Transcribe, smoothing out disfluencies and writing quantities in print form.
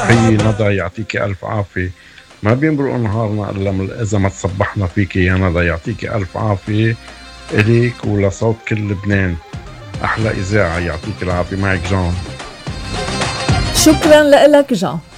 تحيي ندى، يعطيك ألف عافية. ما بيمرق نهارنا إلا إذا ما تصبحنا فيك يا ندى، يعطيك ألف عافية إليك ولصوت كل لبنان. أحلى إذاعة، يعطيك العافية. معك جان. شكرا لك جان.